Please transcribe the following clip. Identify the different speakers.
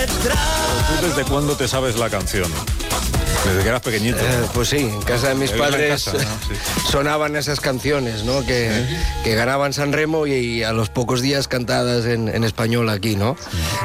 Speaker 1: ¿Tú desde cuándo te sabes la canción? Desde que eras pequeñito.
Speaker 2: Pues sí, en casa de mis padres sonaban esas canciones, ¿no? Que ganaban San Remo y a los pocos días cantadas en español aquí, ¿no?